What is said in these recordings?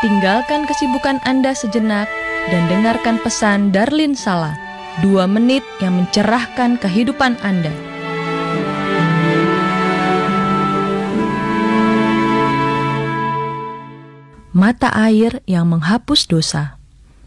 Tinggalkan kesibukan Anda sejenak dan dengarkan pesan Darlin Sala, 2 menit yang mencerahkan kehidupan Anda. Mata air yang menghapus dosa.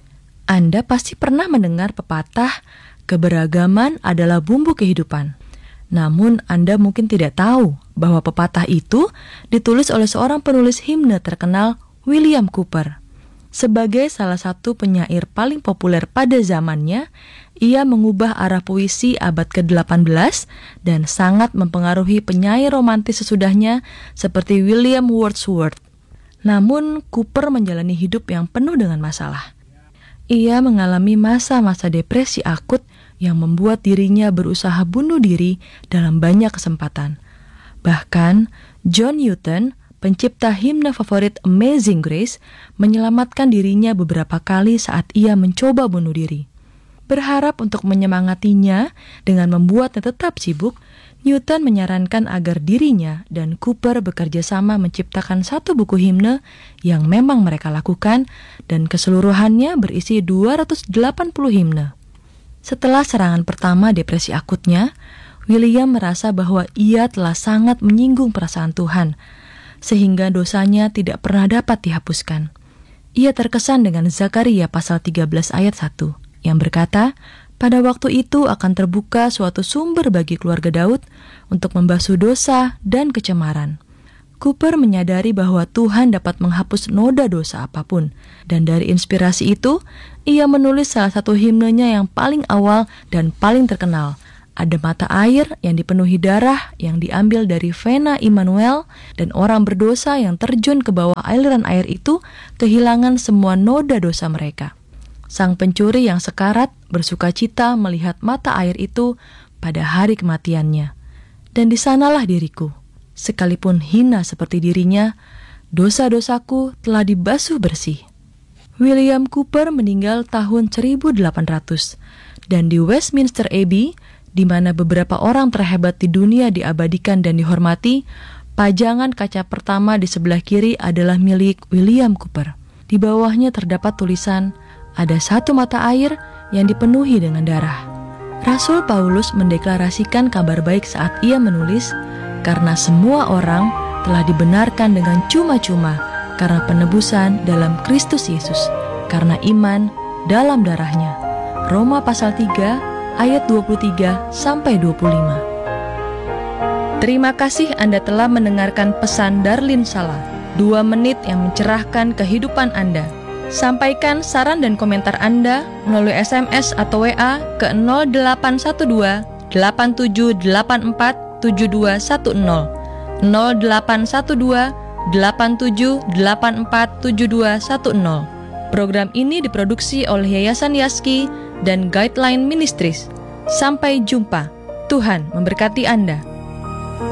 Anda pasti pernah mendengar pepatah, keberagaman adalah bumbu kehidupan. Namun Anda mungkin tidak tahu bahwa pepatah itu ditulis oleh seorang penulis himne terkenal, William Cowper. Sebagai salah satu penyair paling populer pada zamannya, ia mengubah arah puisi abad ke-18 dan sangat mempengaruhi penyair romantis sesudahnya seperti William Wordsworth. Namun, Cowper menjalani hidup yang penuh dengan masalah. Ia mengalami masa-masa depresi akut yang membuat dirinya berusaha bunuh diri dalam banyak kesempatan. Bahkan, John Newton, pencipta himne favorit Amazing Grace, menyelamatkan dirinya beberapa kali saat ia mencoba bunuh diri. Berharap untuk menyemangatinya dengan membuatnya tetap sibuk, Newton menyarankan agar dirinya dan Cowper bekerja sama menciptakan satu buku himne yang memang mereka lakukan dan keseluruhannya berisi 280 himne. Setelah serangan pertama depresi akutnya, William merasa bahwa ia telah sangat menyinggung perasaan Tuhan, sehingga dosanya tidak pernah dapat dihapuskan. Ia terkesan dengan Zakaria pasal 13 ayat 1, yang berkata, pada waktu itu akan terbuka suatu sumber bagi keluarga Daud untuk membasuh dosa dan kecemaran. Cowper menyadari bahwa Tuhan dapat menghapus noda dosa apapun, dan dari inspirasi itu, ia menulis salah satu himnenya yang paling awal dan paling terkenal. Ada mata air yang dipenuhi darah yang diambil dari vena Immanuel, dan orang berdosa yang terjun ke bawah aliran air itu kehilangan semua noda dosa mereka. Sang pencuri yang sekarat bersuka cita melihat mata air itu pada hari kematiannya. Dan di sanalah diriku, sekalipun hina seperti dirinya, dosa-dosaku telah dibasuh bersih. William Cowper meninggal tahun 1800, dan di Westminster Abbey, di mana beberapa orang terhebat di dunia diabadikan dan dihormati, pajangan kaca pertama di sebelah kiri adalah milik William Cowper. Di bawahnya terdapat tulisan, ada satu mata air yang dipenuhi dengan darah. Rasul Paulus mendeklarasikan kabar baik saat ia menulis, karena semua orang telah dibenarkan dengan cuma-cuma karena penebusan dalam Kristus Yesus, karena iman dalam darahnya. Roma pasal 3 ayat 23-25. Terima kasih Anda telah mendengarkan pesan Darlin Sala, 2 menit yang mencerahkan kehidupan Anda. Sampaikan saran dan komentar Anda melalui SMS atau WA ke 0812 8784 7210, 0812 8784 7210. Program ini diproduksi oleh Yayasan Yaski dan Guideline Ministries. Sampai jumpa. Tuhan memberkati Anda.